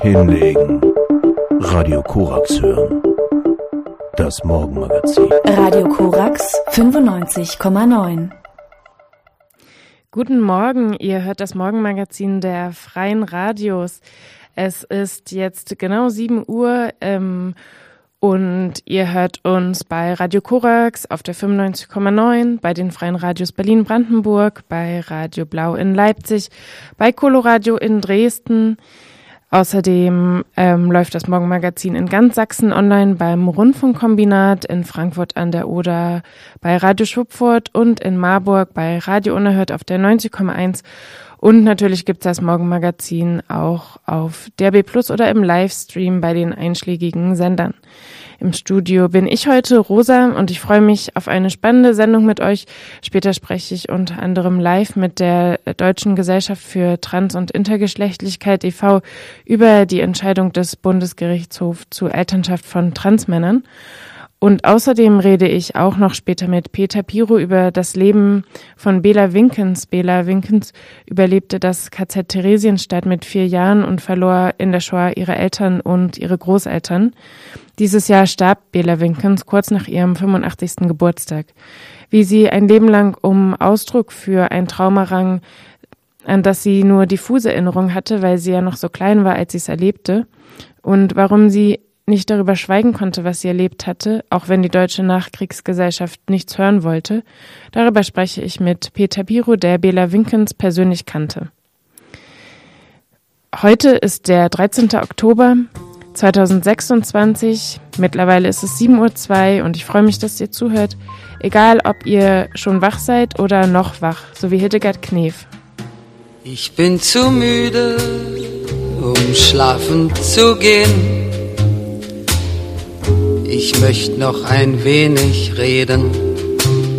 Hinlegen. Radio Korax hören. Das Morgenmagazin. Radio Korax 95,9. Guten Morgen, ihr hört das Morgenmagazin der Freien Radios. Es ist jetzt genau 7 Uhr und ihr hört uns bei Radio Korax auf der 95,9, bei den Freien Radios Berlin-Brandenburg, bei Radio Blau in Leipzig, bei Coloradio in Dresden. Außerdem läuft das Morgenmagazin in ganz Sachsen online beim Rundfunkkombinat, in Frankfurt an der Oder bei Radio Schwupfurt und in Marburg bei Radio Unerhört auf der 90,1. Und natürlich gibt's das Morgenmagazin auch auf DRB Plus oder im Livestream bei den einschlägigen Sendern. Im Studio bin ich heute, Rosa, und ich freue mich auf eine spannende Sendung mit euch. Später spreche ich unter anderem live mit der Deutschen Gesellschaft für Trans- und Intergeschlechtlichkeit e.V. über die Entscheidung des Bundesgerichtshofs zur Elternschaft von Transmännern. Und außerdem rede ich auch noch später mit Peter Piro über das Leben von Bela Winkens. Bela Winkens überlebte das KZ Theresienstadt mit 4 Jahren und verlor in der Shoah ihre Eltern und ihre Großeltern. Dieses Jahr starb Bela Winkens kurz nach ihrem 85. Geburtstag. Wie sie ein Leben lang um Ausdruck für ein Trauma rang, an das sie nur diffuse Erinnerung hatte, weil sie ja noch so klein war, als sie es erlebte, und warum sie nicht darüber schweigen konnte, was sie erlebt hatte, auch wenn die deutsche Nachkriegsgesellschaft nichts hören wollte. Darüber spreche ich mit Peter Piro, der Bela Winkens persönlich kannte. Heute ist der 13. Oktober 2026. Mittlerweile ist es 7:02 Uhr und ich freue mich, dass ihr zuhört. Egal, ob ihr schon wach seid oder noch wach, so wie Hildegard Knef. Ich bin zu müde, um schlafen zu gehen. Ich möchte noch ein wenig reden.